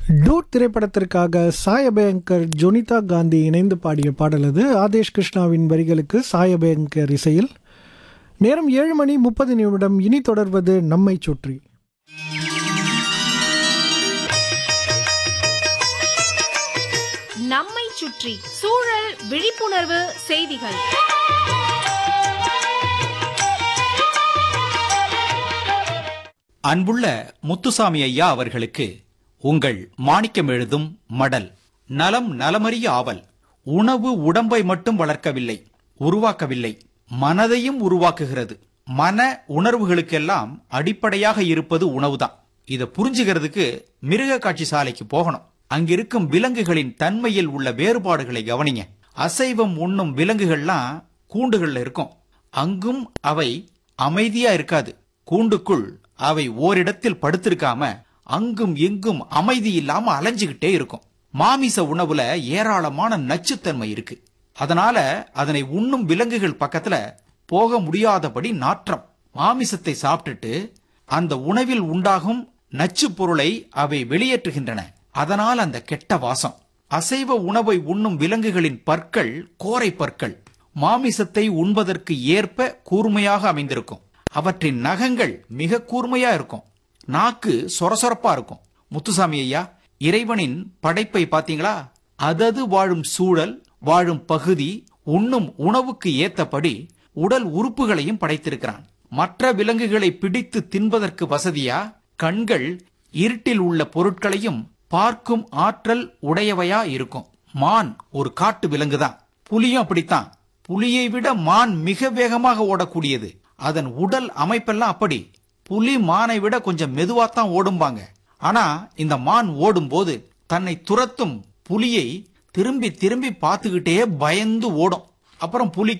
Dude திரைப்படத்திற்காக சாய் அபயங்கர் ஜொனிதா காந்தி இணைந்து பாடிய பாடல் அது. ஆதேஷ் கிருஷ்ணாவின் வரிகளுக்கு சாய் அபயங்கர் இசையில். நேரம் 7:30. இனி தொடர்வது நம்மை சுற்றி. நம்மை சுற்றி சூழல் விழிப்புணர்வு செய்திகள். அன்புள்ள முத்துசாமி ஐயா அவர்களுக்கு உங்கள் மாணிக்கம் எழுதும் மடல். நலம் நலமறிய ஆவல். உணவு உடம்பை மட்டும் வளர்க்கவில்லை, உருவாக்கவில்லை, மனதையும் உருவாக்குகிறது. மன உணர்வுகளுக்கெல்லாம் அடிப்படையாக இருப்பது உணவுதான். இதை புரிஞ்சுக்கிறதுக்கு மிருக காட்சி சாலைக்கு போகணும். அங்கிருக்கும் விலங்குகளின் தன்மையில் உள்ள வேறுபாடுகளை கவனிங்க. அசைவம் உண்ணும் விலங்குகள்லாம் கூண்டுகள்ல இருக்கும். அங்கும் அவை அமைதியா இருக்காது. கூண்டுக்குள் அவை ஓரிடத்தில் படுத்திருக்காம அங்கும் எங்கும் அமைதி இல்லாம அலைஞ்சுகிட்டே இருக்கும். மாமிச உணவுல ஏராளமான நச்சுத்தன்மை இருக்கு. அதனால அதனை உண்ணும் விலங்குகள் பக்கத்துல போக முடியாதபடி நாற்றம். மாமிசத்தை சாப்பிட்டுட்டு அந்த உணவில் உண்டாகும் நச்சு பொருளை அவை வெளியேற்றுகின்றன. அதனால் அந்த கெட்ட வாசம். அசைவ உணவை உண்ணும் விலங்குகளின் பற்கள் கோரை பற்கள். மாமிசத்தை உண்பதற்கு ஏற்ப கூர்மையாக அமைந்திருக்கும். அவற்றின் நகங்கள் மிக கூர்மையா இருக்கும். நாக்கு சொரசொரப்பா இருக்கும். முத்துசாமி ஐயா, இறைவனின் படைப்பை பாத்தீங்களா? அதது வாழும் சூழல், வாழும் பகுதி, உண்ணும் உணவுக்கு ஏத்தபடி உடல் உறுப்புகளையும் படைத்திருக்கிறான். மற்ற விலங்குகளை பிடித்து தின்பதற்கு வசதியா கண்கள் இருட்டில் உள்ள பொருட்களையும் பார்க்கும் ஆற்றல் உடையவையா இருக்கும். மான் ஒரு காட்டு விலங்குதான். புலியும் அப்படித்தான். புலியை விட மான் மிக வேகமாக ஓடக்கூடியது. அதன் உடல் அமைப்பெல்லாம் அப்படி. புலி மானை விட கொஞ்சம் மெதுவாத்தான் ஓடும்பாங்க. ஆனா இந்த மான் ஓடும்போது தன்னை துரத்தும் புலியை திரும்பி திரும்பி பார்த்துக்கிட்டே பயந்து ஓடும். அப்புறம் புலி